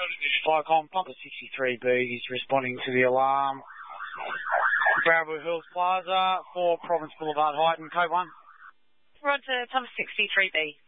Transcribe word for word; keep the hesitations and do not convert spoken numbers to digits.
Viacom, Pumper sixty-three B is responding to the alarm. Baraboo Hills Plaza, four Province Boulevard, Hyden, code one. Roger, Pumper sixty-three B.